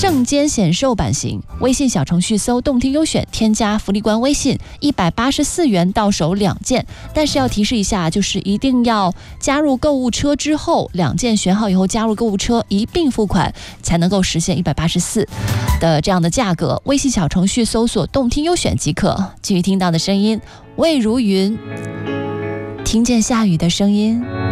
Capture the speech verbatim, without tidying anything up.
证件显售版型，微信小程序搜动听优选，添加福利官微信，一百八十四元到手两件。但是要提示一下，就是一定要加入购物车之后，两件选好以后加入购物车一并付款，才能够实现一百八十四的这样的价格。微信小程序搜索动听优选即可。继续听到的声音，魏如云，听见下雨的声音。